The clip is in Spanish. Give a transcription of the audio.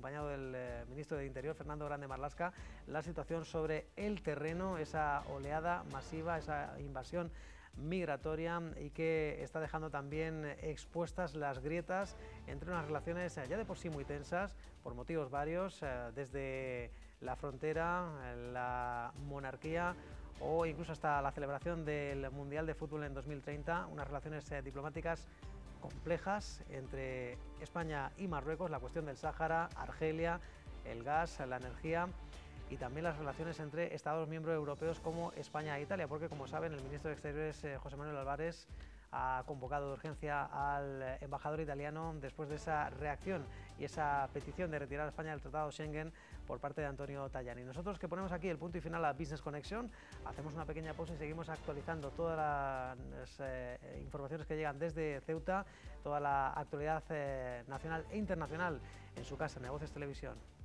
acompañado del ministro de Interior, Fernando Grande Marlaska, la situación sobre el terreno, esa oleada masiva, esa invasión migratoria y que está dejando también expuestas las grietas entre unas relaciones ya de por sí muy tensas por motivos varios, desde la frontera, la monarquía o incluso hasta la celebración del Mundial de Fútbol en 2030, unas relaciones diplomáticas complejas entre España y Marruecos, la cuestión del Sáhara, Argelia, el gas, la energía y también las relaciones entre Estados miembros europeos como España e Italia, porque como saben el ministro de Exteriores José Manuel Álvarez ha convocado de urgencia al embajador italiano después de esa reacción y esa petición de retirar a España del Tratado Schengen por parte de Antonio Tajani. Nosotros, que ponemos aquí el punto y final a Business Connection, hacemos una pequeña pausa y seguimos actualizando todas las informaciones que llegan desde Ceuta, toda la actualidad nacional e internacional en su casa, Negocios Televisión.